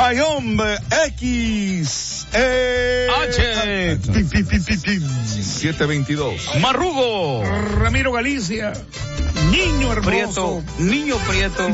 Ay, hombre, X, H, 722. Marrugo, Ramiro Galicia, Niño hermoso. Prieto, Niño Prieto,